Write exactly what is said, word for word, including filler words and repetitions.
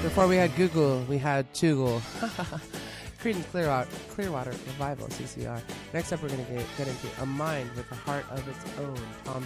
Before we had Google, we had Toogle. Creedence Clearwater, Clearwater Revival, C C R. Next up, we're going to get, get into A Mind with a Heart of Its Own, Tom